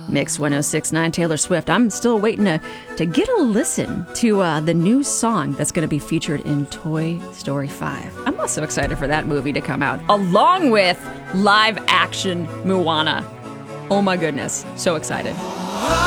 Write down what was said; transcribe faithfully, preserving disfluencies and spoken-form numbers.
Mix one oh six point nine Taylor Swift. I'm still waiting to, to get a listen to uh, the new song that's going to be featured in Toy Story five. I'm also excited for that movie to come out, along with live action Moana. Oh my goodness, so excited.